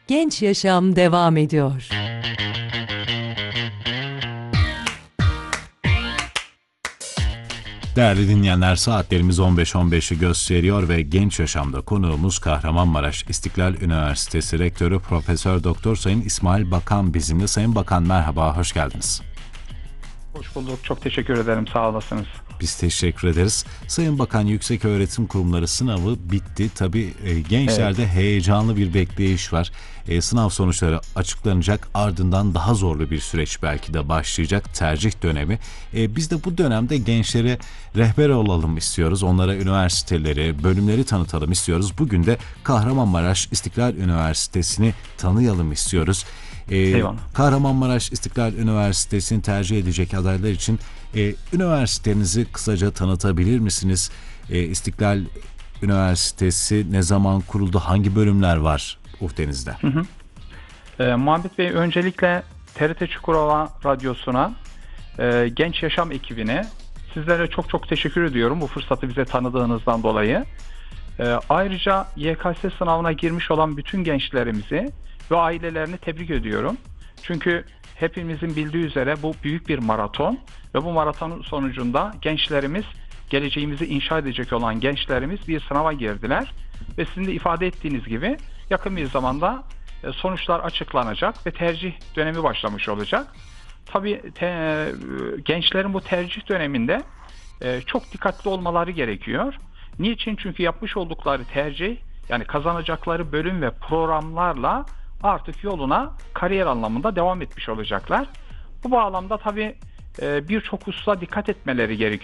Genç Yaşam devam ediyor. Değerli dinleyenler, saatlerimiz 15.15'i gösteriyor ve Genç Yaşam'da konuğumuz Kahramanmaraş İstiklal Üniversitesi Rektörü Profesör Doktor Sayın İsmail Bakan bizimle. Sayın Bakan, merhaba, hoş geldiniz. Hoş bulduk. Çok teşekkür ederim. Sağ olasınız. Biz teşekkür ederiz. Sayın Bakan, Yükseköğretim Kurumları sınavı bitti. Tabii gençlerde heyecanlı bir bekleyiş var. Sınav sonuçları açıklanacak, ardından daha zorlu bir süreç belki de başlayacak, tercih dönemi. Biz de bu dönemde gençlere rehber olalım istiyoruz. Onlara üniversiteleri, bölümleri tanıtalım istiyoruz. Bugün de Kahramanmaraş İstiklal Üniversitesi'ni tanıyalım istiyoruz. Kahramanmaraş İstiklal Üniversitesi'ni tercih edecek adaylar için üniversitenizi kısaca tanıtabilir misiniz? İstiklal Üniversitesi ne zaman kuruldu? Hangi bölümler var uhdenizde? Muhammed Bey, öncelikle TRT Çukurova Radyosu'na, Genç Yaşam ekibine sizlere çok çok teşekkür ediyorum bu fırsatı bize tanıdığınızdan dolayı. Ayrıca YKS sınavına girmiş olan bütün gençlerimizi ve ailelerini tebrik ediyorum. Çünkü hepimizin bildiği üzere bu büyük bir maraton ve bu maratonun sonucunda gençlerimiz, geleceğimizi inşa edecek olan gençlerimiz bir sınava girdiler ve sizin de ifade ettiğiniz gibi yakın bir zamanda sonuçlar açıklanacak ve tercih dönemi başlamış olacak. Tabii gençlerin bu tercih döneminde çok dikkatli olmaları gerekiyor. Niçin? Çünkü yapmış oldukları tercih, yani kazanacakları bölüm ve programlarla artık yoluna kariyer anlamında devam etmiş olacaklar. Bu bağlamda tabii birçok hususa dikkat etmeleri gerekiyor.